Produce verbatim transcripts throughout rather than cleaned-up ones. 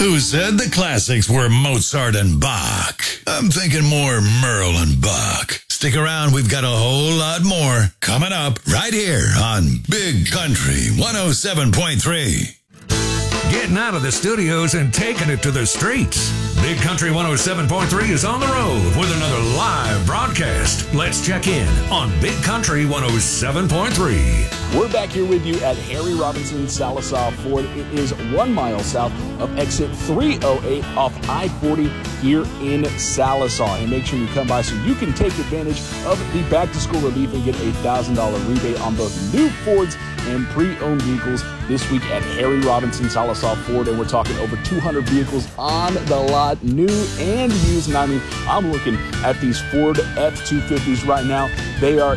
Who said the classics were Mozart and Bach? I'm thinking more Merle and Buck. Stick around, we've got a whole lot more coming up right here on Big Country one oh seven point three. Getting out of the studios and taking it to the streets. Big Country one oh seven point three is on the road with another live broadcast. Let's check in on Big Country one oh seven point three. We're back here with you at Harry Robinson Sallisaw Ford. It is one mile south of exit three oh eight off I forty here in Sallisaw. And make sure you come by so you can take advantage of the back-to-school relief and get a one thousand dollars rebate on both new Fords and pre-owned vehicles this week at Harry Robinson Sallisaw Ford. And we're talking over two hundred vehicles on the lot, new and used. And I mean, I'm looking at these Ford F two fifties right now. They are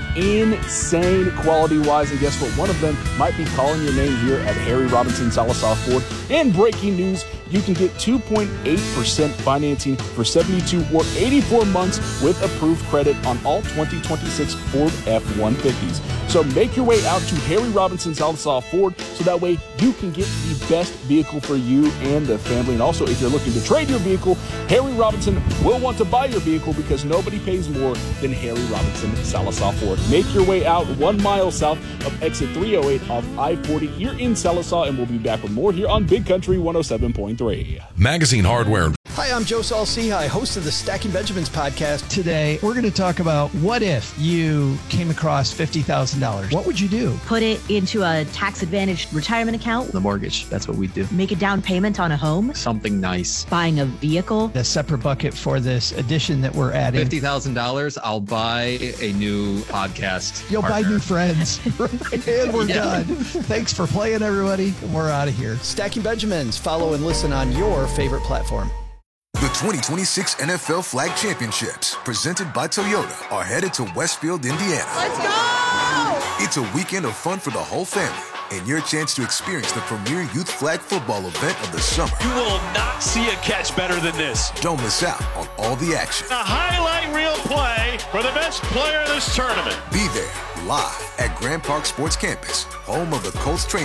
insane quality-wise, and guess what? One of them might be calling your name here at Harry Robinson Sallisaw Ford. And breaking news, you can get two point eight percent financing for seventy-two or eighty-four months with approved credit on all twenty twenty-six Ford F one fifties. So make your way out to Harry Robinson Sallisaw Ford so that way you can get the best vehicle for you and the family. And also, if you're looking to trade your vehicle, Harry Robinson will want to buy your vehicle because nobody pays more than Harry Robinson Sallisaw Ford. Make your way out one mile south of exit three oh eight off I forty here in Sallisaw, and we'll be back with more here on Big Country one oh seven point three. Magazine Hardware. Hi, I'm Joe Saul-Sehy, host of the Stacking Benjamins podcast. Today, we're going to talk about what if you came across fifty thousand dollars. What would you do? Put it into a tax-advantaged retirement account. The mortgage, that's what we do. Make a down payment on a home. Something nice. Buying a vehicle. A separate bucket for this addition that we're adding. fifty thousand dollars, I'll buy a new podcast You'll partner. buy new friends. And we're Yeah. done. Thanks for playing, everybody. We're out of here. Stacking Benjamins. Follow and listen on your favorite platform. The twenty twenty-six N F L Flag Championships, presented by Toyota, are headed to Westfield, Indiana. Let's go! It's a weekend of fun for the whole family and your chance to experience the premier youth flag football event of the summer. You will not see a catch better than this. Don't miss out on all the action. A highlight reel play for the best player in this tournament. Be there live at Grand Park Sports Campus, home of the Colts training